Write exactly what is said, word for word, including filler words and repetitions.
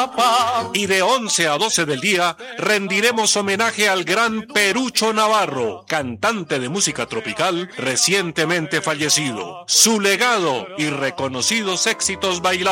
Y de once a doce del día rendiremos homenaje al gran Perucho Navarro, cantante de música tropical recientemente fallecido. Su legado y reconocidos éxitos bailables